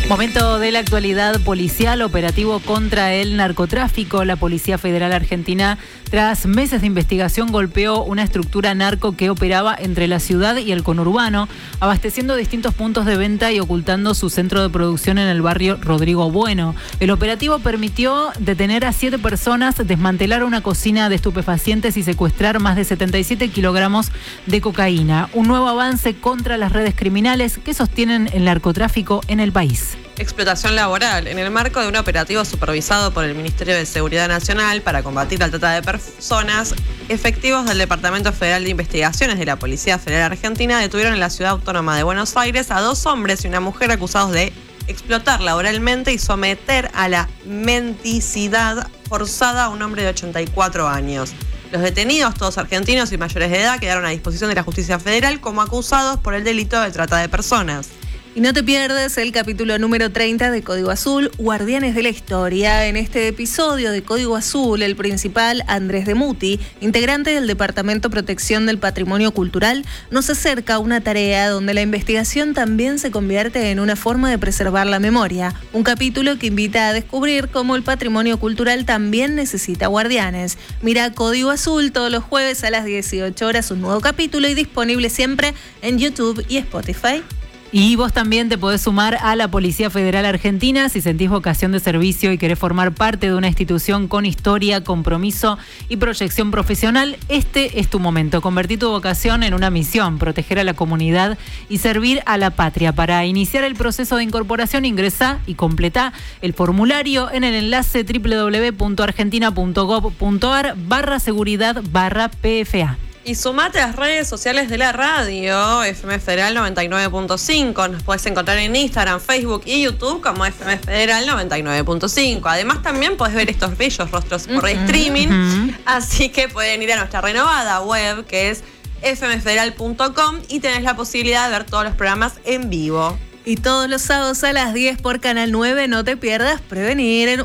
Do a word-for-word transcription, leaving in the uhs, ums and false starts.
Momento de la actualidad policial, operativo contra el narcotráfico. La Policía Federal Argentina, tras meses de investigación, golpeó una estructura narco que operaba entre la ciudad y el conurbano, abasteciendo distintos puntos de venta y ocultando su centro de producción en el barrio Rodrigo Bueno. El operativo permitió detener a siete personas, desmantelar una cocina de estupefacientes y secuestrar más de setenta y siete kilogramos de cocaína. Un nuevo avance contra las redes criminales que sostienen el narcotráfico en el país. Explotación laboral. En el marco de un operativo supervisado por el Ministerio de Seguridad Nacional para combatir la trata de personas, efectivos del Departamento Federal de Investigaciones de la Policía Federal Argentina detuvieron en la Ciudad Autónoma de Buenos Aires a dos hombres y una mujer acusados de explotar laboralmente y someter a la mendicidad forzada a un hombre de ochenta y cuatro años. Los detenidos, todos argentinos y mayores de edad, quedaron a disposición de la justicia federal como acusados por el delito de trata de personas. Y no te pierdas el capítulo número treinta de Código Azul, Guardianes de la Historia. En este episodio de Código Azul, el principal, Andrés Demuti, integrante del Departamento Protección del Patrimonio Cultural, nos acerca a una tarea donde la investigación también se convierte en una forma de preservar la memoria. Un capítulo que invita a descubrir cómo el patrimonio cultural también necesita guardianes. Mira Código Azul todos los jueves a las dieciocho horas, un nuevo capítulo y disponible siempre en YouTube y Spotify. Y vos también te podés sumar a la Policía Federal Argentina si sentís vocación de servicio y querés formar parte de una institución con historia, compromiso y proyección profesional. Este es tu momento. Convertí tu vocación en una misión, proteger a la comunidad y servir a la patria. Para iniciar el proceso de incorporación, ingresá y completá el formulario en el enlace doble u doble u doble u punto argentina punto gov punto ar barra seguridad barra P F A. Y sumate a las redes sociales de la radio, F M Federal noventa y nueve punto cinco. Nos podés encontrar en Instagram, Facebook y YouTube como F M Federal noventa y nueve punto cinco. Además, también podés ver estos bellos rostros por uh-huh, streaming. Uh-huh. Así que pueden ir a nuestra renovada web, que es f m federal punto com, y tenés la posibilidad de ver todos los programas en vivo. Y todos los sábados a las diez por Canal nueve, no te pierdas Prevenir,